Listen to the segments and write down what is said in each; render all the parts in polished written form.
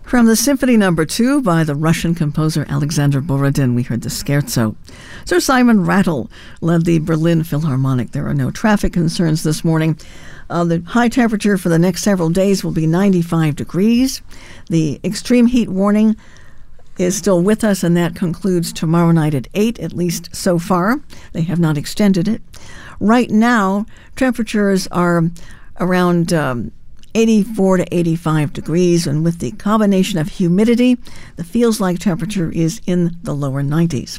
From the Symphony No. 2 by the Russian composer Alexander Borodin, we heard the Scherzo. Sir Simon Rattle led the Berlin Philharmonic. There are no traffic concerns this morning. The high temperature for the next several days will be 95 degrees. The extreme heat warning is still with us, and that concludes tomorrow night at 8, at least so far. They have not extended it. Right now, temperatures are around 84 to 85 degrees, and with the combination of humidity, the feels-like temperature is in the lower 90s.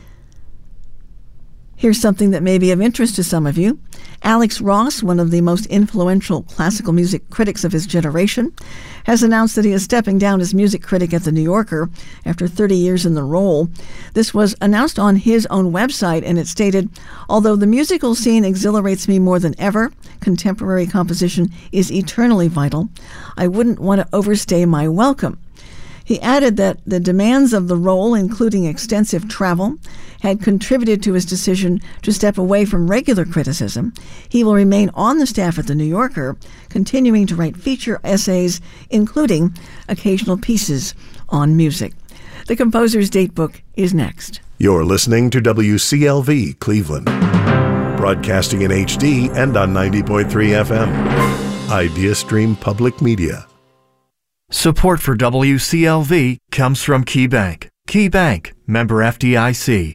Here's something that may be of interest to some of you. Alex Ross, one of the most influential classical music critics of his generation, has announced that he is stepping down as music critic at The New Yorker after 30 years in the role. This was announced on his own website, and it stated, "Although the musical scene exhilarates me more than ever, contemporary composition is eternally vital. I wouldn't want to overstay my welcome." He added that the demands of the role, including extensive travel, had contributed to his decision to step away from regular criticism. He will remain on the staff at The New Yorker, continuing to write feature essays, including occasional pieces on music. The Composer's Datebook is next. You're listening to WCLV Cleveland, broadcasting in HD and on 90.3 FM. IdeaStream Public Media. Support for WCLV comes from KeyBank. KeyBank, member FDIC.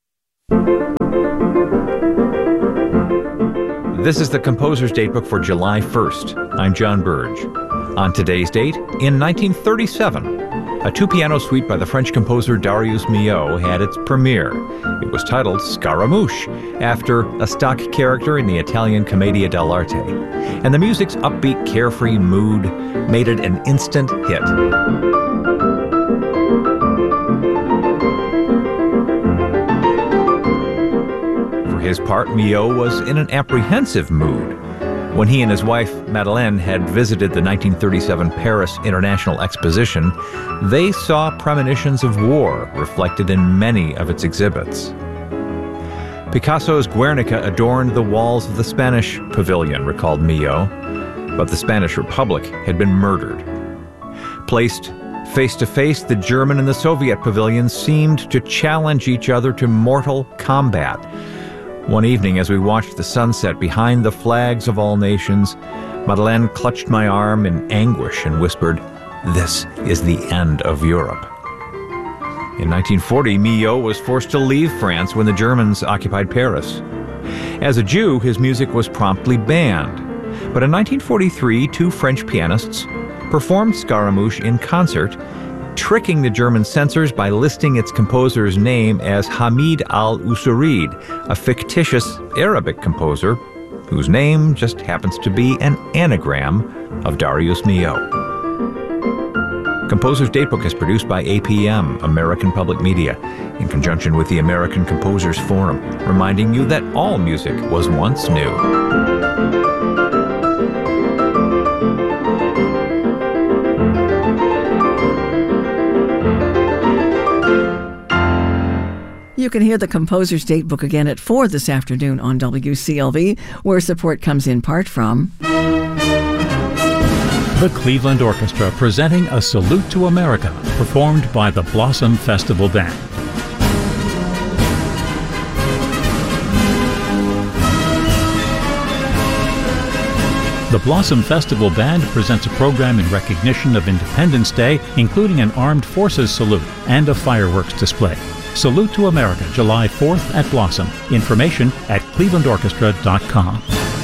This is the Composer's Datebook for July 1st. I'm John Burge. On today's date, in 1937, a two-piano suite by the French composer Darius Milhaud had its premiere. It was titled Scaramouche, after a stock character in the Italian Commedia dell'arte. And the music's upbeat, carefree mood made it an instant hit. For his part, Milhaud was in an apprehensive mood. When he and his wife, Madeleine, had visited the 1937 Paris International Exposition, they saw premonitions of war reflected in many of its exhibits. Picasso's Guernica adorned the walls of the Spanish pavilion, recalled Milhaud, but the Spanish Republic had been murdered. Placed face to face, the German and the Soviet pavilions seemed to challenge each other to mortal combat. One evening, as we watched the sunset behind the flags of all nations, Madeleine clutched my arm in anguish and whispered, "This is the end of Europe." In 1940, Milhaud was forced to leave France when the Germans occupied Paris. As a Jew, his music was promptly banned. But in 1943, two French pianists performed Scaramouche in concert, tricking the German censors by listing its composer's name as Hamid al-Usurid, a fictitious Arabic composer whose name just happens to be an anagram of Darius Milhaud. Composer's Datebook is produced by APM, American Public Media, in conjunction with the American Composers Forum, reminding you that all music was once new. You can hear the Composer's Datebook again at 4 this afternoon on WCLV, where support comes in part from the Cleveland Orchestra, presenting A Salute to America, performed by the Blossom Festival Band. The Blossom Festival Band presents a program in recognition of Independence Day, including an Armed Forces salute and a fireworks display. Salute to America, July 4th at Blossom. Information at clevelandorchestra.com.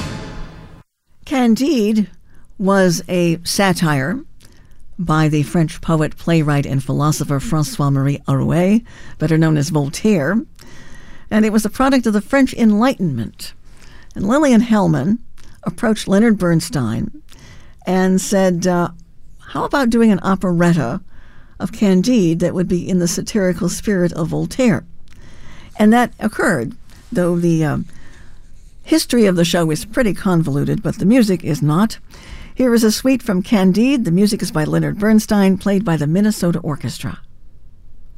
Candide was a satire by the French poet, playwright, and philosopher François-Marie Arouet, better known as Voltaire, and it was a product of the French Enlightenment. And Lillian Hellman approached Leonard Bernstein and said, how about doing an operetta of Candide that would be in the satirical spirit of Voltaire? And that occurred, though the history of the show is pretty convoluted, but the music is not. Here is a suite from Candide. The music is by Leonard Bernstein, played by the Minnesota Orchestra.